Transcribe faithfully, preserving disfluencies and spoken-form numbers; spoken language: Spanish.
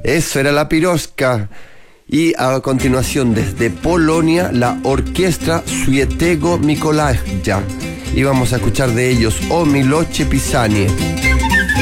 Eso era la Piroska. Y a continuación, desde Polonia, la orquesta Świętego Mikołaja. Y vamos a escuchar de ellos O Milocie Pisanie.